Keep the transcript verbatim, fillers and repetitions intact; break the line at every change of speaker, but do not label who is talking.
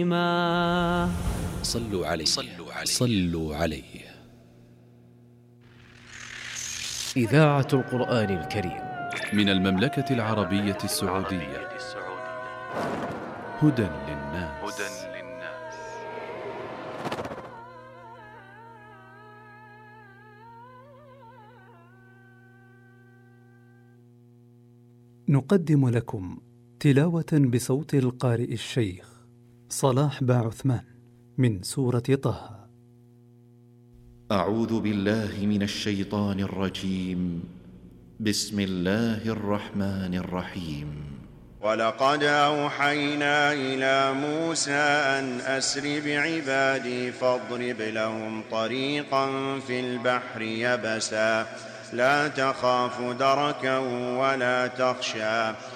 ما
صلوا عليه صلوا عليه صلوا عليه.
إذاعة القرآن الكريم
من المملكة العربية السعودية. هدى للناس.
نقدم لكم تلاوة بصوت القارئ الشيخ صلاح باعثمان من سورة طه.
أعوذ بالله من الشيطان الرجيم. بسم الله الرحمن الرحيم.
ولقد أوحينا إلى موسى أن أسر بعبادي فاضرب لهم طريقا في البحر يبسا لا تخاف دركا ولا تخشى